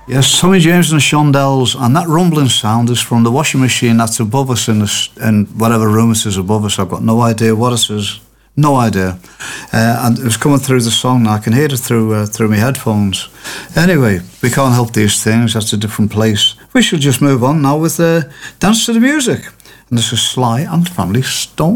Yes, Tommy James and the Shondells, and that rumbling sound is from the washing machine that's above us in whatever room it is above us. I've got no idea what it is. No idea. And it was coming through the song now. I can hear it through my headphones. Anyway, we can't help these things. That's a different place. We shall just move on now with Dance to the Music. And this is Sly and Family Stone.